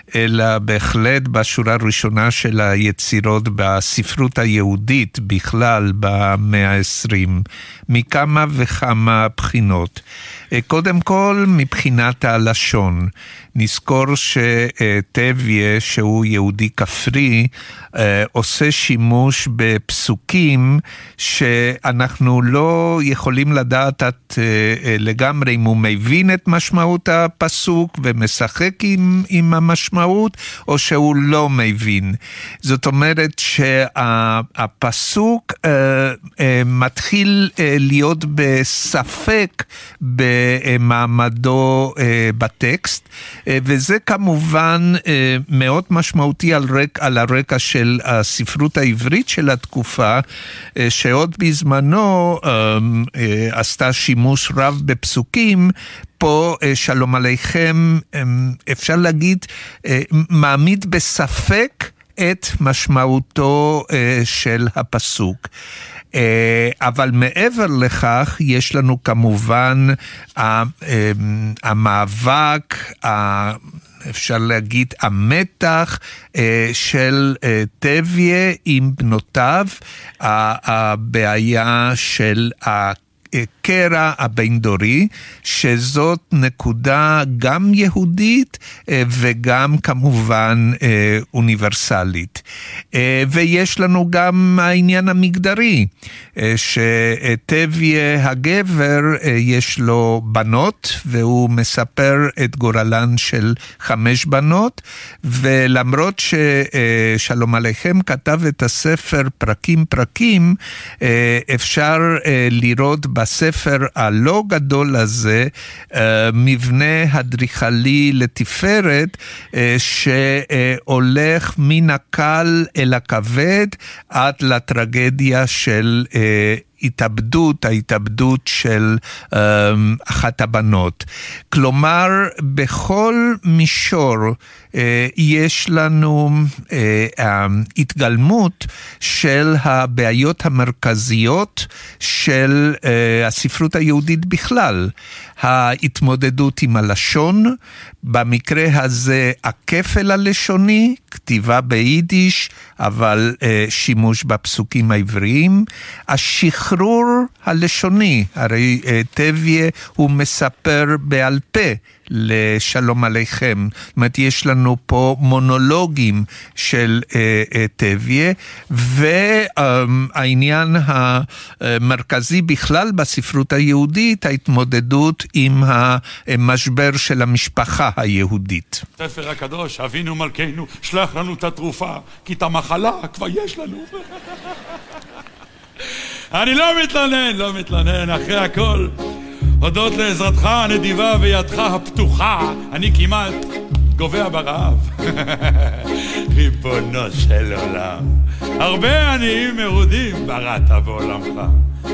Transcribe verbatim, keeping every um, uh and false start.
אלא בהחלט בשורה הראשונה של היצירות בספרות היהודית בכלל במאה העשרים, מכמה וכמה בחינות. קודם כל מבחינת הלשון, נזכור שטביה שהוא יהודי כפרי עושה שימוש בפסוקים שאנחנו לא יכולים לדעת את לגמרי אם הוא מבין את משמעות הפסוק ומשחק עם, עם המשמעות או שהוא לא מבין. זאת אומרת שהפסוק מתחיל להיות בספק במעמדו בטקסט, וזה כמובן מאוד משמעותי על, רק, על הרקע של הספרות העברית של התקופה, שעוד בזמנו עשתה שימוש רב בפסוקים. פה שלום עליכם, אפשר להגיד, מעמיד בספק את משמעותו של הפסוק. אבל מעבר לכך יש לנו כמובן המאבק, אפשר להגיד המתח של טביה עם בנותיו, הבעיה של הקרע הבין דורי, שזאת נקודה גם יהודית וגם כמובן אוניברסלית. ויש לנו גם העניין המגדרי, שטביה הגבר יש לו בנות, והוא מספר את גורלן של חמש בנות, ולמרות ששלום עליכם כתב את הספר פרקים פרקים, אפשר לראות בספר הלא גדול הזה מבנה אדריכלי לתפארת, שהולך מן הקל אל הכבד עד לטרגדיה של התאבדות, ההתאבדות של um, אחת הבנות. כלומר, בכל מישור uh, יש לנו uh, uh, התגלמות של הבעיות המרכזיות של uh, הספרות היהודית בכלל. ההתמודדות עם הלשון, במקרה הזה הכפל הלשוני, כתיבה ביידיש, אבל uh, שימוש בפסוקים העבריים, השחרור הלשוני, הרי uh, טביה הוא מספר בעל פה לשלום עליכם, זאת אומרת יש לנו פה מונולוגים של uh, uh, טביה, והעניין המרכזי בכלל בספרות היהודית, ההתמודדות עם המשבר של המשפחה היהודית. ספר הקדוש, אבינו מלכנו, שלח לנו את התרופה, כי את המחלה כבר יש לנו. אני לא מתלונן, לא מתלונן, אחרי הכל, הודות לעזרתך הנדיבה וידך הפתוחה, אני כמעט גובע ברעב. ריבונו של עולם, הרבה עניים מרודים בראת בעולמך.